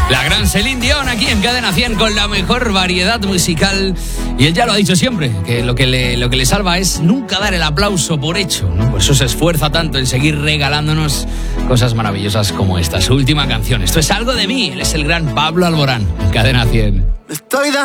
La gran Celine Dion aquí en Cadena 100 con la mejor variedad musical. Y él ya lo ha dicho siempre, que lo que le salva es nunca dar el aplauso por hecho, ¿no? Por eso se esfuerza tanto en seguir regalándonos cosas maravillosas como esta, su última canción. Esto es Algo de mí. Él es el gran Pablo Alborán en Cadena 100. Estoy